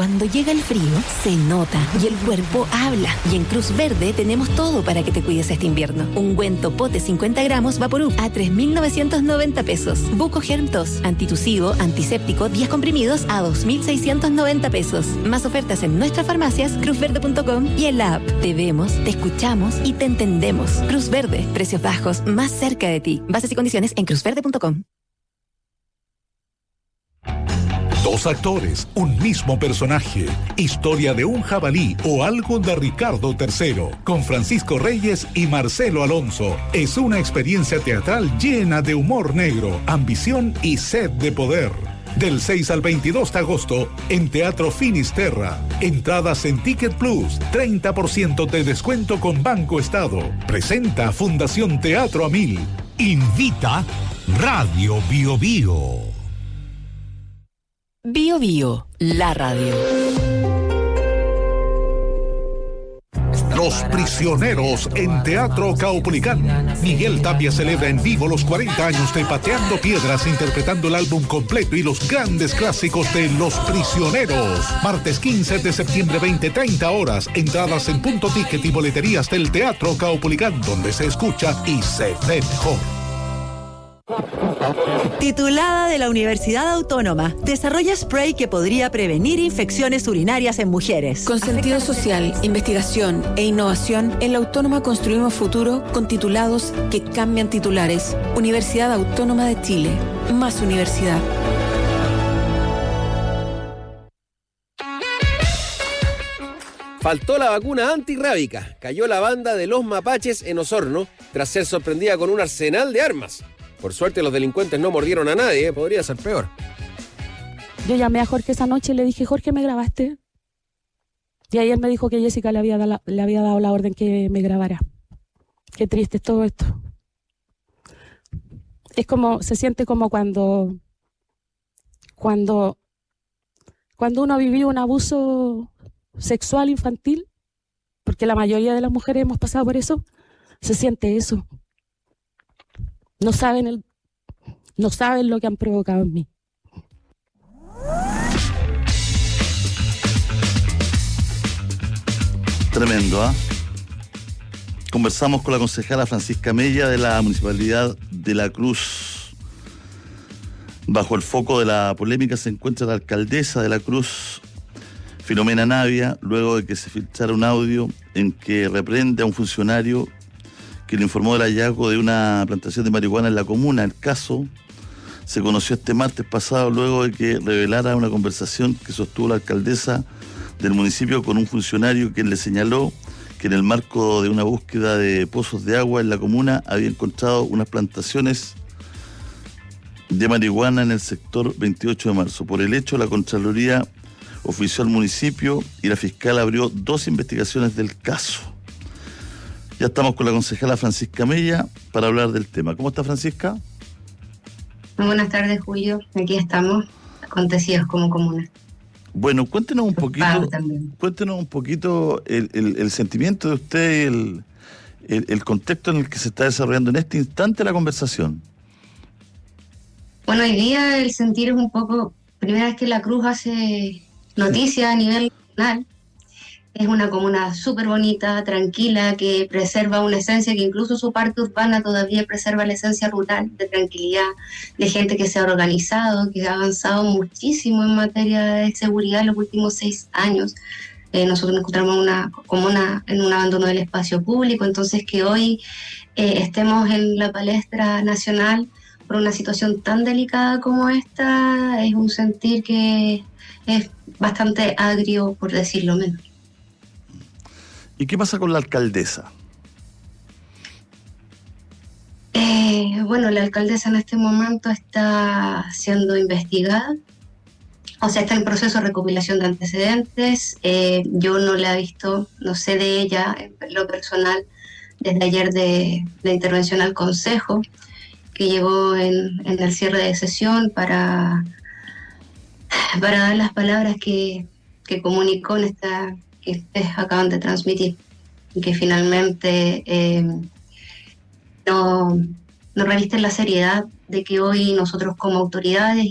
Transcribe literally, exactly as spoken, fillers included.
Cuando llega el frío, se nota y el cuerpo habla. Y en Cruz Verde tenemos todo para que te cuides este invierno. Ungüento pote cincuenta gramos Vaporub a tres mil novecientos noventa pesos. Buco Germ Tos, antitusivo, antiséptico, diez comprimidos a dos mil seiscientos noventa pesos. Más ofertas en nuestras farmacias, cruz verde punto com y en la app. Te vemos, te escuchamos y te entendemos. Cruz Verde, precios bajos, más cerca de ti. Bases y condiciones en cruz verde punto com. Dos actores, un mismo personaje. Historia de un jabalí o algo de Ricardo tercero. Con Francisco Reyes y Marcelo Alonso. Es una experiencia teatral llena de humor negro, ambición y sed de poder. Del seis al veintidós de agosto en Teatro Finisterra. Entradas en Ticket Plus. treinta por ciento de descuento con Banco Estado. Presenta Fundación Teatro a Mil. Invita Radio Bio Bio. Bio Bio, la radio. Los Prisioneros en Teatro Caupolicán. Miguel Tapia celebra en vivo los cuarenta años de Pateando Piedras, interpretando el álbum completo y los grandes clásicos de Los Prisioneros. Martes quince de septiembre, veinte treinta horas. Entradas en Punto Ticket y boleterías del Teatro Caupolicán, donde se escucha y se ve mejor. Titulada de la Universidad Autónoma, desarrolla spray que podría prevenir infecciones urinarias en mujeres. Con sentido social, investigación e innovación, en la Autónoma construimos futuro con titulados que cambian titulares. Universidad Autónoma de Chile. Más universidad. Faltó la vacuna antirrábica. Cayó la banda de los mapaches en Osorno tras ser sorprendida con un arsenal de armas. Por suerte los delincuentes no mordieron a nadie, ¿eh? Podría ser peor. Yo llamé a Jorge esa noche y le dije, Jorge, ¿me grabaste? Y ayer me dijo que Jessica le había, da la, le había dado la orden que me grabara. Qué triste es todo esto. Es como, se siente como cuando, cuando, cuando uno ha vivido un abuso sexual infantil, porque la mayoría de las mujeres hemos pasado por eso, se siente eso. No saben el, no saben lo que han provocado en mí. Tremendo, ¿ah? ¿eh? Conversamos con la concejala Francisca Mella de la Municipalidad de La Cruz. Bajo el foco de la polémica se encuentra la alcaldesa de La Cruz, Filomena Navia, luego de que se filtrara un audio en que reprende a un funcionario que le informó del hallazgo de una plantación de marihuana en la comuna. El caso se conoció este martes pasado luego de que revelara una conversación que sostuvo la alcaldesa del municipio con un funcionario quien le señaló que en el marco de una búsqueda de pozos de agua en la comuna había encontrado unas plantaciones de marihuana en el sector veintiocho de marzo. Por el hecho, la Contraloría ofició al municipio y la fiscal abrió dos investigaciones del caso. Ya estamos con la concejala Francisca Mella para hablar del tema. ¿Cómo está, Francisca? Muy buenas tardes, Julio. Aquí estamos, acontecidos como comunas. Bueno, cuéntenos un poquito, cuéntenos un poquito el, el, el sentimiento de usted y el, el, el contexto en el que se está desarrollando en este instante la conversación. Bueno, hoy día el sentir es un poco, primera vez que La Cruz hace noticia a nivel nacional. Es una comuna súper bonita, tranquila, que preserva una esencia que incluso su parte urbana todavía preserva la esencia rural, de tranquilidad, de gente que se ha organizado, que ha avanzado muchísimo en materia de seguridad en los últimos seis años. Eh, nosotros nos encontramos una comuna en un abandono del espacio público, entonces que hoy eh, estemos en la palestra nacional por una situación tan delicada como esta, es un sentir que es bastante agrio, por decirlo menos. ¿Y qué pasa con la alcaldesa? Eh, bueno, la alcaldesa en este momento está siendo investigada, o sea, está en proceso de recopilación de antecedentes. Eh, yo no la he visto, no sé de ella en lo personal, desde ayer de la intervención al Consejo, que llegó en, en el cierre de sesión para, para dar las palabras que, que comunicó en esta... que ustedes acaban de transmitir y que finalmente eh, no, no revisten la seriedad de que hoy nosotros como autoridades